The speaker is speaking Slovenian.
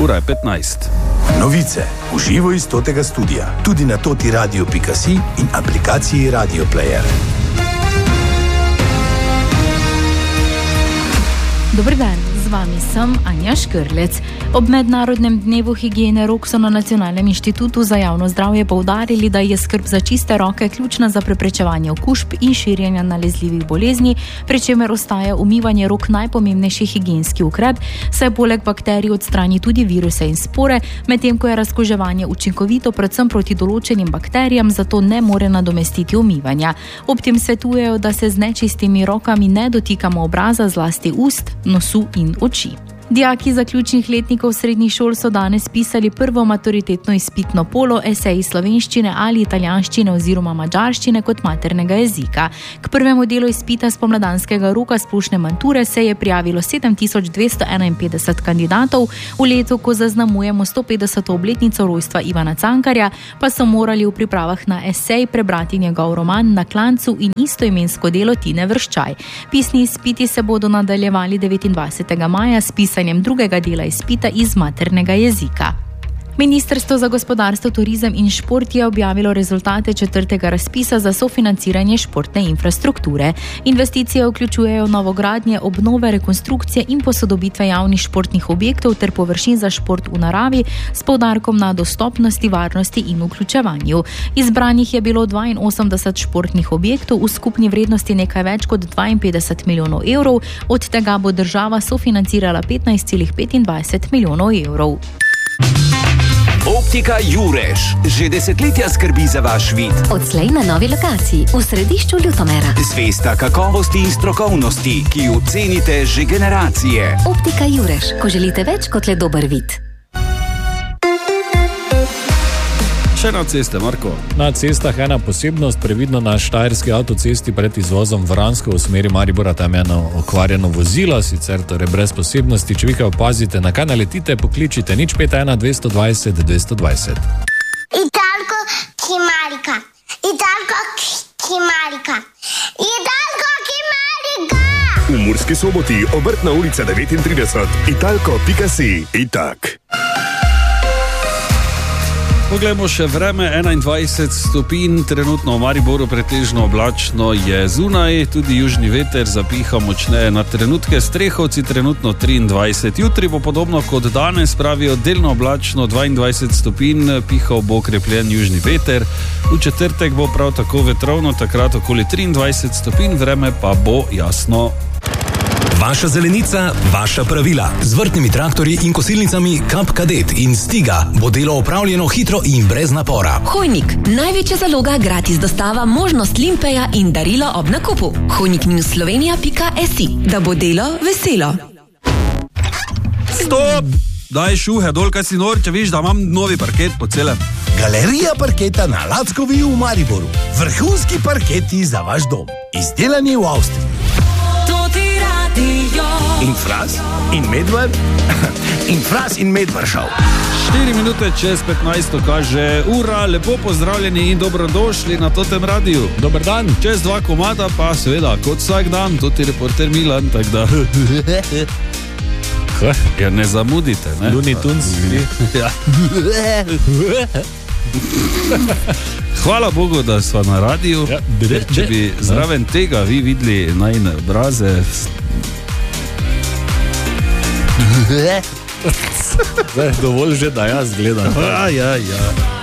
ura je 15. Novice v živo iz totega studia, tudi na totiradio.si in aplikaciji Radio Player. Dober dan, z vami sem Anja Škrlec. Ob Mednarodnem dnevu higiene rok so na Nacionalnem inštitutu za javno zdravje poudarili, da je skrb za čiste roke ključna za preprečevanje okužb in širjenja nalezljivih bolezni, pri čemer ostaja umivanje rok najpomembnejši higienski ukrep, saj poleg bakterij odstrani tudi viruse in spore, medtem ko je razkuževanje učinkovito predvsem proti določenim bakterijam, zato ne more nadomestiti umivanja. Ob tem svetujejo, da se z nečistimi rokami ne dotikamo obraza, zlasti ust, nosu in oči. Dijaki zaključnih letnikov srednjih šol so danes pisali prvo maturitetno izpitno polo, eseji slovenščine ali italijanščine oziroma madžarščine kot maternega jezika. K prvemu delu izpita spomladanskega roka splošne mature se je prijavilo 7251 kandidatov, v letu, ko zaznamujemo 150. obletnico rojstva Ivana Cankarja, pa so morali v pripravah na esej prebrati njegov roman Na klancu in istoimensko delo Tine Vrščaj. Pisni izpiti se bodo nadaljevali 29. maja s pisanjem drugega dela izpita iz maternega jezika. Ministrstvo za gospodarstvo, turizem in šport je objavilo rezultate 4. razpisa za sofinanciranje športne infrastrukture. Investicije vključujejo novogradnje, obnove, rekonstrukcije in posodobitve javnih športnih objektov ter površin za šport v naravi s poudarkom na dostopnosti, varnosti in vključevanju. Izbranih je bilo 82 športnih objektov v skupni vrednosti nekaj več kot 52 milijonov evrov, od tega bo država sofinancirala 15,25 milijonov evrov. Optika Jurež že desetletja skrbi za vaš vid. Odslej na novi lokaciji v središču Ljutomera. Zvesta kakovosti in strokovnosti, ki jo cenite že generacije. Optika Jurež, ko želite več kot le dober vid. Še na ceste, Marko. Na cestah ena posebnost, previdno na štajerski avtocesti pred izvozom Vransko v smeri Maribora, tam je eno okvarjeno vozilo, sicer torej brez posebnosti. Če vi kaj opazite, na kaj naletite, pokličite 051 220 220. Italko Kimarika. Italko Kimarika. Italko Kimarika. V Murski Soboti, Obrtna ulica 39, italko.si. Itak. Poglejmo še vreme, 21 stopinj, trenutno v Mariboru pretežno oblačno je zunaj, tudi južni veter zapiha močneje na trenutke, Strehovci trenutno 23. Jutri bo podobno kot danes, pravijo delno oblačno, 22 stopinj, pihal bo okrepljen južni veter. V četrtek bo prav tako vetrovno, takrat okoli 23 stopinj, vreme pa bo jasno. Vaša zelenica, vaša pravila. Z vrtnimi traktorji in kosilnicami Kap Kadet in Stiga bo delo opravljeno hitro in brez napora. Hojnik, največja zaloga, gratis dostava, možnost limpeja in darilo ob nakupu. hojnik-slovenija.si, da bo delo veselo. Stop! Daj šuhe dol, kaj si nor, če viš, da imam novi parket po celem. Galerija parketa na Lackovi v Mariboru. Vrhunski parketi za vaš dom. Izdelani v Avstriji. In Fras, in Medvar, in Fras in Medvar šel. 4 minute čez 15 kaže ura, lepo pozdravljeni in dobrodošli na Totem radiju. Dober dan. Čez 2 komada pa seveda, kot vsak dan, tudi reporter Milan, tak da... Ja, ne zamudite, ne? Looney Tunes. Ja. Hvala Bogu, da smo na radiju. Ja. Če bi zraven tega vi videli najne obraze... Dovolj že, da jaz gledam. Ja.